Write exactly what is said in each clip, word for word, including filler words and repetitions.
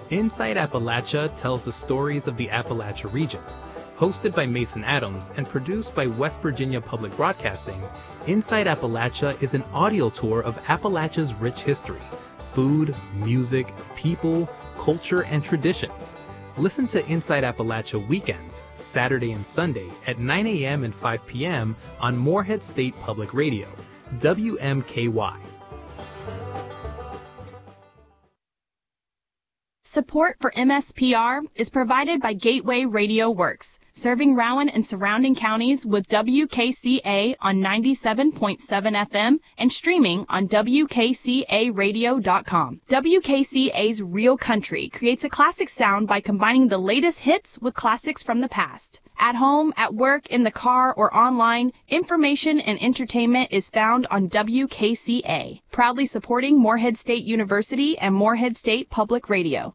Inside Appalachia tells the stories of the Appalachia region. Hosted by Mason Adams and produced by West Virginia Public Broadcasting, Inside Appalachia is an audio tour of Appalachia's rich history, food, music, people, culture, and traditions. Listen to Inside Appalachia weekends, Saturday and Sunday at nine a.m. and five p.m. on Morehead State Public Radio, W M K Y. Support for M S P R is provided by Gateway Radio Works, serving Rowan and surrounding counties with W K C A on ninety-seven point seven F M and streaming on W K C A radio dot com. W K C A's Real Country creates a classic sound by combining the latest hits with classics from the past. At home, at work, in the car, or online, information and entertainment is found on W K C A, proudly supporting Morehead State University and Morehead State Public Radio.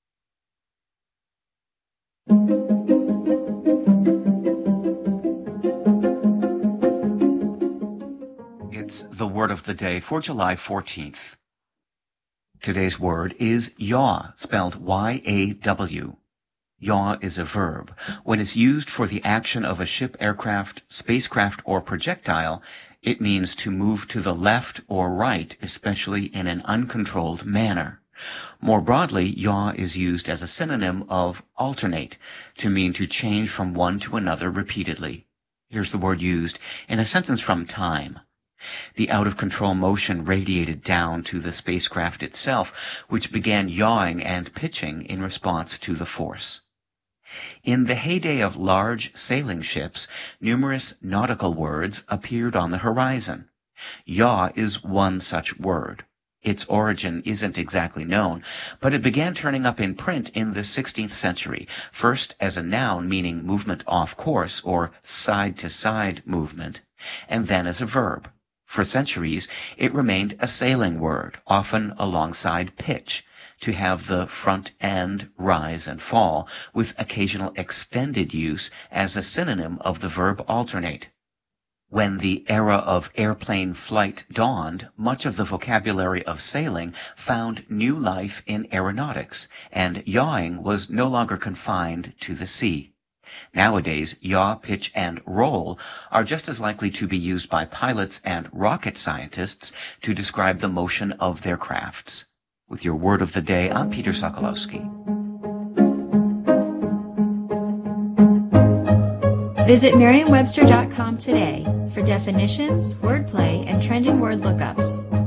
It's the word of the day for July fourteenth. Today's word is yaw, spelled Y A W. Yaw is a verb. When it's used for the action of a ship, aircraft, spacecraft, or projectile, it means to move to the left or right, especially in an uncontrolled manner. More broadly, yaw is used as a synonym of alternate, to mean to change from one to another repeatedly. Here's the word used in a sentence from Time. The out-of-control motion radiated down to the spacecraft itself, which began yawing and pitching in response to the force. In the heyday of large sailing ships, numerous nautical words appeared on the horizon. Yaw is one such word. Its origin isn't exactly known, but it began turning up in print in the sixteenth century, first as a noun meaning movement off course or side-to-side movement, and then as a verb. For centuries, it remained a sailing word, often alongside pitch, to have the front end rise and fall, with occasional extended use as a synonym of the verb alternate. When the era of airplane flight dawned, much of the vocabulary of sailing found new life in aeronautics, and yawing was no longer confined to the sea. Nowadays, yaw, pitch, and roll are just as likely to be used by pilots and rocket scientists to describe the motion of their crafts. With your word of the day, I'm Peter Sokolowski. Visit Merriam Webster dot com today for definitions, wordplay, and trending word lookups.